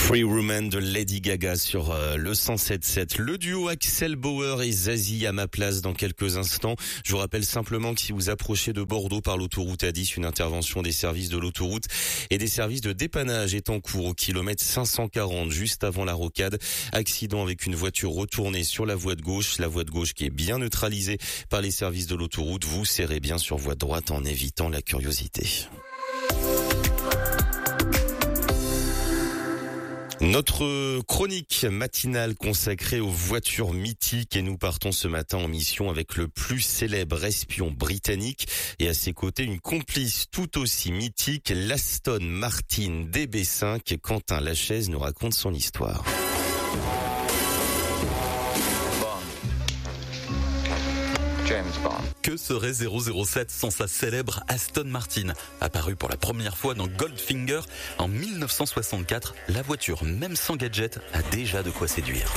Free Woman de Lady Gaga sur le 107.7. Le duo Axel Bauer et Zazie à ma place dans quelques instants. Je vous rappelle simplement que si vous approchez de Bordeaux par l'autoroute A10, une intervention des services de l'autoroute et des services de dépannage est en cours au kilomètre 540, juste avant la rocade. Accident avec une voiture retournée sur la voie de gauche qui est bien neutralisée par les services de l'autoroute. Vous serrez bien sur voie droite en évitant la curiosité. Notre chronique matinale consacrée aux voitures mythiques et nous partons ce matin en mission avec le plus célèbre espion britannique et à ses côtés une complice tout aussi mythique, l'Aston Martin DB5. Quentin Lachaise nous raconte son histoire. James Bond. Que serait 007 sans sa célèbre Aston Martin? Apparue pour la première fois dans Goldfinger en 1964, la voiture, même sans gadget, a déjà de quoi séduire.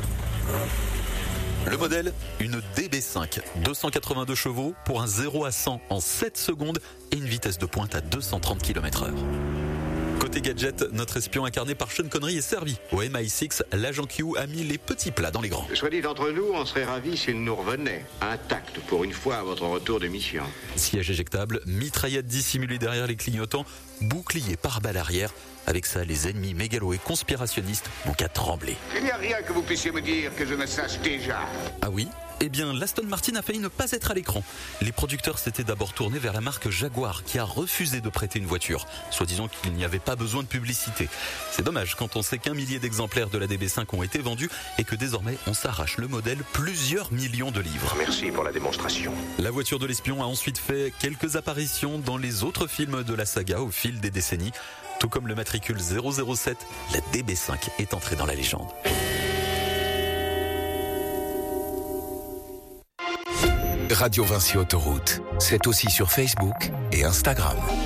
Le modèle, une DB5, 282 chevaux pour un 0 à 100 en 7 secondes et une vitesse de pointe à 230 km/h. Côté gadget, notre espion incarné par Sean Connery est servi. Au MI6, l'agent Q a mis les petits plats dans les grands. Soit dit entre nous, on serait ravis s'il nous revenait, intact pour une fois à votre retour de mission. Siège éjectable, mitraillette dissimulée derrière les clignotants, bouclier pare-balles arrière. Avec ça, les ennemis mégalos et conspirationnistes n'ont qu'à trembler. Il n'y a rien que vous puissiez me dire que je ne sache déjà. Ah oui? Eh bien, l'Aston Martin a failli ne pas être à l'écran. Les producteurs s'étaient d'abord tournés vers la marque Jaguar, qui a refusé de prêter une voiture, soi-disant qu'il n'y avait pas besoin de publicité. C'est dommage quand on sait qu'1 millier d'exemplaires de la DB5 ont été vendus et que désormais on s'arrache le modèle plusieurs millions de livres. Merci pour la démonstration. La voiture de l'espion a ensuite fait quelques apparitions dans les autres films de la saga au fil des décennies. Tout comme le matricule 007, la DB5 est entrée dans la légende. Radio Vinci Autoroute, c'est aussi sur Facebook et Instagram.